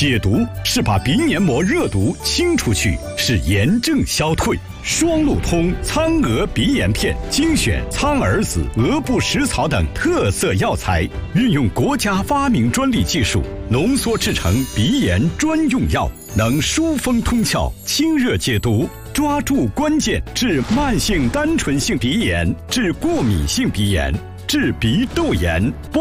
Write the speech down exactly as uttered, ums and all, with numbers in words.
解毒是把鼻黏膜热毒清出去，使炎症消退。双鹿通苍蛾鼻炎片精选苍耳子、额部食草等特色药材，运用国家发明专利技术浓缩制成鼻炎专用药，能疏风通窍、清热解毒，抓住关键，治慢性单纯性鼻炎，治过敏性鼻炎，治鼻窦炎。